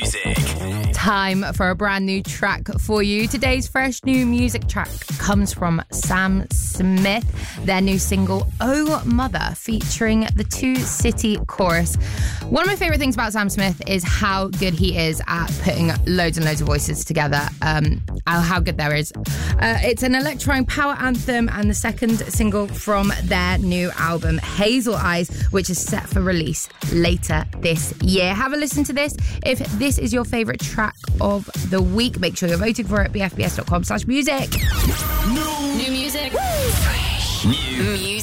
Music. Time for a brand new track for you. Today's fresh new music track comes from Sam Smith. Their new single, Oh Mother, featuring the Two City chorus. One of my favourite things about Sam Smith is how good he is at putting loads and loads of voices together. How good there is. It's an electronic power anthem and the second single from their new album, Hazel Eyes, which is set for release later this year. Have a listen to this. If this is your favourite track of the week, make sure you're voting for it at bfbs.com/music. New music. Fresh new music.